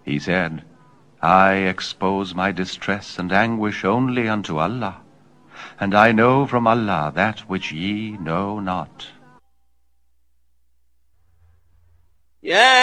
He said, I expose my distress and anguish only unto Allah, and I know from Allah that which ye know not. يا